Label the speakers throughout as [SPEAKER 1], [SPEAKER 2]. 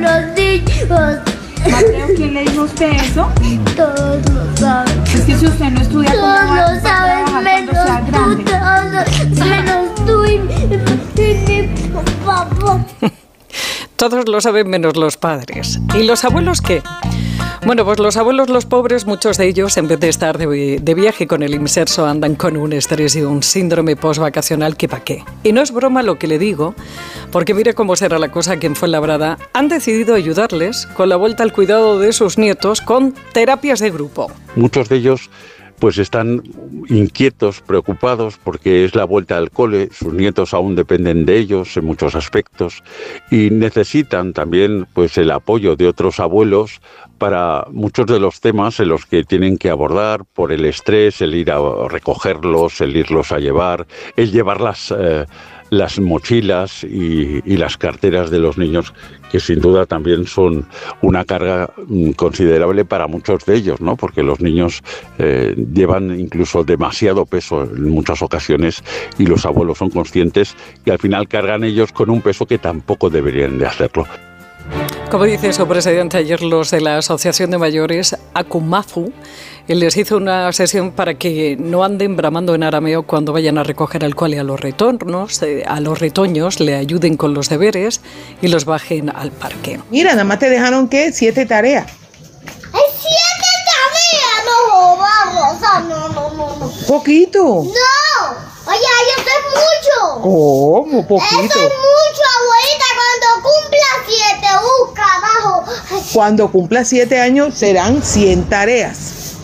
[SPEAKER 1] los niños.
[SPEAKER 2] Mateo, ¿quién le dijo a usted eso?
[SPEAKER 1] Todos lo saben.
[SPEAKER 2] Es que si usted no estudia, ¿cómo va
[SPEAKER 1] Todos
[SPEAKER 2] a
[SPEAKER 1] lo saben,
[SPEAKER 2] trabajar cuando sea grande?
[SPEAKER 1] menos tú y mi papá.
[SPEAKER 3] Todos lo saben menos los padres. ¿Y los abuelos qué? Bueno, pues los abuelos, los pobres, muchos de ellos, en vez de estar de viaje con el inserso, andan con un estrés y un síndrome postvacacional que pa' qué. Y no es broma lo que le digo, porque mire cómo será la cosa que en Fuenlabrada han decidido ayudarles con la vuelta al cuidado de sus nietos con terapias de grupo.
[SPEAKER 4] Muchos de ellos pues están inquietos, preocupados, porque es la vuelta al cole, sus nietos aún dependen de ellos en muchos aspectos y necesitan también pues el apoyo de otros abuelos para muchos de los temas en los que tienen que abordar por el estrés, el ir a recogerlos, el irlos a llevar, el llevar las mochilas y las carteras de los niños, que sin duda también son una carga considerable para muchos de ellos, ¿no? Porque los niños llevan incluso demasiado peso en muchas ocasiones y los abuelos son conscientes y al final cargan ellos con un peso que tampoco deberían de hacerlo.
[SPEAKER 3] Como dice su presidente ayer, los de la Asociación de Mayores, Akumafu, les hizo una sesión para que no anden bramando en arameo cuando vayan a recoger al cole a los retoños, le ayuden con los deberes y los bajen al parque.
[SPEAKER 5] Mira, nada más te dejaron, ¿qué? 7 tareas.
[SPEAKER 1] ¡Hay 7 tareas! No, vamos, no.
[SPEAKER 5] Poquito.
[SPEAKER 1] ¡No! Oye, eso es mucho.
[SPEAKER 5] ¿Cómo? Poquito.
[SPEAKER 1] Eso es mucho, abuelita. Cuando cumpla 7, busca abajo.
[SPEAKER 5] Cuando cumpla 7 años serán 100 tareas.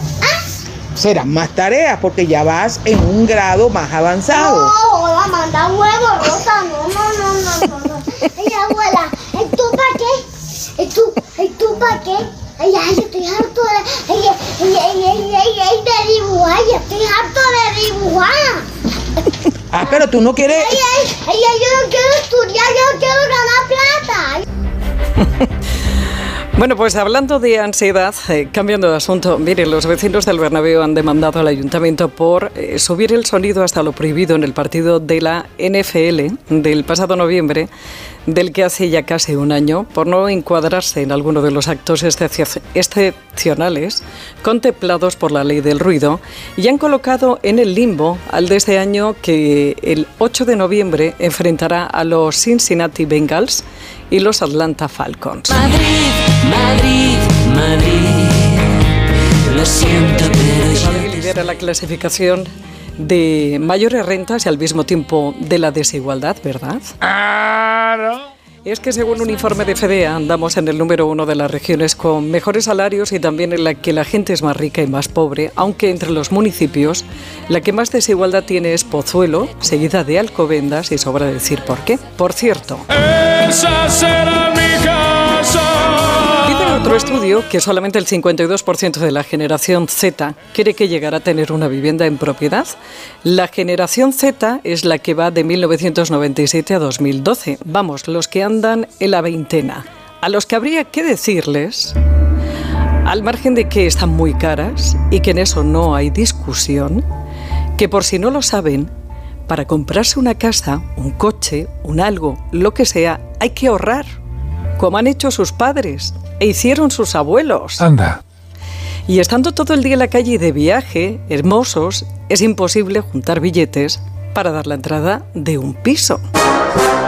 [SPEAKER 5] Serán más tareas porque ya vas en un grado más avanzado.
[SPEAKER 1] No, la manda huevo, Rosa. No. Ay, abuela, ¿y tú para qué? ¿Y tú para qué? Ay, yo estoy harto de dibujar. Yo estoy harto de dibujar.
[SPEAKER 5] Pero tú no quieres...
[SPEAKER 1] Yo no quiero estudiar, yo quiero ganar plata.
[SPEAKER 3] Bueno, pues hablando de ansiedad, cambiando de asunto, mire, los vecinos del Bernabéu han demandado al ayuntamiento por subir el sonido hasta lo prohibido en el partido de la NFL del pasado noviembre, del que hace ya casi un año, por no encuadrarse en alguno de los actos excepcionales contemplados por la ley del ruido, y han colocado en el limbo al de este año que el 8 de noviembre enfrentará a los Cincinnati Bengals y los Atlanta Falcons.
[SPEAKER 6] Madrid, lo siento, pero
[SPEAKER 3] Madrid lidera la clasificación de mayores rentas y al mismo tiempo de la desigualdad, ¿verdad?
[SPEAKER 7] ¡Claro!
[SPEAKER 3] Es que según un informe de FEDEA andamos en el número 1 de las regiones con mejores salarios y también en la que la gente es más rica y más pobre, aunque entre los municipios la que más desigualdad tiene es Pozuelo, seguida de Alcobendas y sobra decir por qué. Por cierto,
[SPEAKER 7] ¡Esa será mi casa!
[SPEAKER 3] dice otro estudio que solamente el 52% de la generación Z quiere que llegará a tener una vivienda en propiedad. La generación Z es la que va de 1997 a 2012. Vamos, los que andan en la veintena. A los que habría que decirles, al margen de que están muy caras y que en eso no hay discusión, que por si no lo saben, para comprarse una casa, un coche, un algo, lo que sea, hay que ahorrar, como han hecho sus padres e hicieron sus abuelos.
[SPEAKER 7] Anda.
[SPEAKER 3] Y estando todo el día en la calle y de viaje, hermosos, es imposible juntar billetes para dar la entrada de un piso.